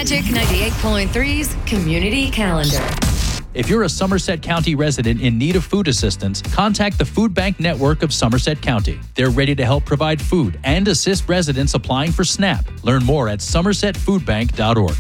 Magic 98.3's Community Calendar. If you're a Somerset County resident in need of food assistance, contact the Food Bank Network of Somerset County. They're ready to help provide food and assist residents applying for SNAP. Learn more at somersetfoodbank.org.